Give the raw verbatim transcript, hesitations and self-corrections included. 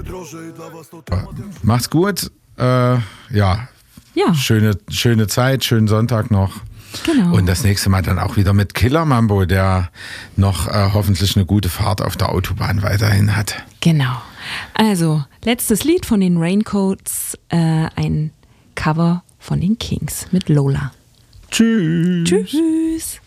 Macht's gut. Äh, ja. Ja. Schöne, schöne Zeit, schönen Sonntag noch. Genau. Und das nächste Mal dann auch wieder mit Killer Mambo, der noch äh, hoffentlich eine gute Fahrt auf der Autobahn weiterhin hat. Genau. Also, letztes Lied von den Raincoats, äh, ein Cover von den Kings mit Lola. Tschüss. Tschüss.